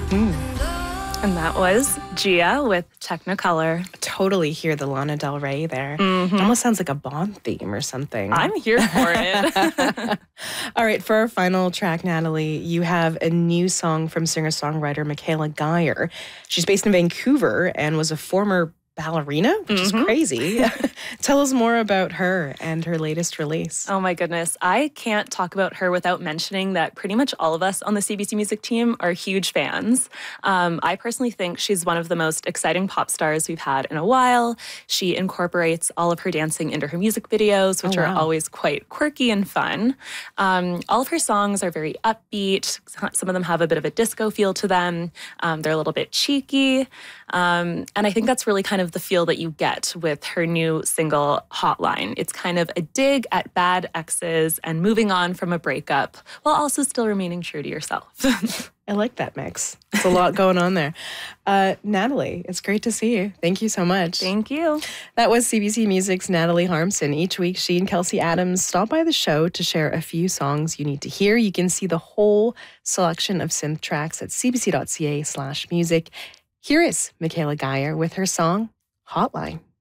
And that was Gia with Technicolor. Totally hear the Lana Del Rey there. It almost sounds like a Bond theme or something. I'm here for it. All right, for our final track, Natalie, you have a new song from singer-songwriter Michaela Geyer. She's based in Vancouver and was a former ballerina, which is crazy. Tell us more about her and her latest release. Oh my goodness. I can't talk about her without mentioning that pretty much all of us on the CBC Music team are huge fans. I personally think she's one of the most exciting pop stars we've had in a while. She incorporates all of her dancing into her music videos, which are always quite quirky and fun. All of her songs are very upbeat. Some of them have a bit of a disco feel to them. They're a little bit cheeky. And I think that's really kind of the feel that you get with her new single, Hotline. It's kind of a dig at bad exes and moving on from a breakup while also still remaining true to yourself. I like that mix. It's a lot going on there. Natalie, it's great to see you. Thank you so much. Thank you. That was CBC Music's Natalie Harmson. Each week, she and Kelsey Adams stop by the show to share a few songs you need to hear. You can see the whole selection of synth tracks at cbc.ca/music. Here is Michaela Geyer with her song, Hotline.